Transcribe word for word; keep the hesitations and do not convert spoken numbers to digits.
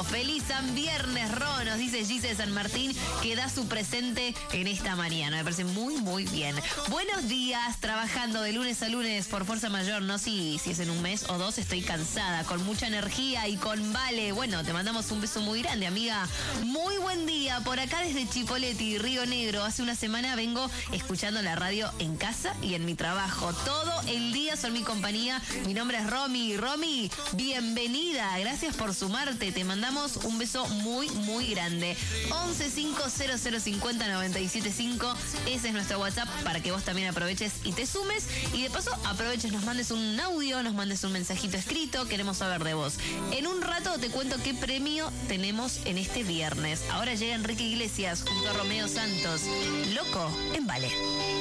Feliz San Viernes, Ro, nos dice Gise de San Martín, que da su presente en esta mañana. Me parece muy, muy bien. Buenos días, trabajando de lunes a lunes por fuerza mayor. No sé si, si es en un mes o dos, estoy cansada, con mucha energía y con vale. Bueno, te mandamos un beso muy grande, amiga. Muy buen día, por acá desde Chipoleti, Río Negro. Hace una semana vengo escuchando la radio en casa y en mi trabajo. Todo el día son mi compañía. Mi nombre es Romy. Romy, bienvenida. Gracias por sumarte. Te mandamos un beso muy, muy grande. once cinco cero cero cincuenta noventa y siete cinco. Ese es nuestro WhatsApp para que vos también aproveches y te sumes. Y de paso, aproveches, nos mandes un audio, nos mandes un mensajito escrito. Queremos saber de vos. En un rato te cuento qué premio tenemos en este viernes. Ahora llega Enrique Iglesias junto a Romeo Santos. Loco en Vale.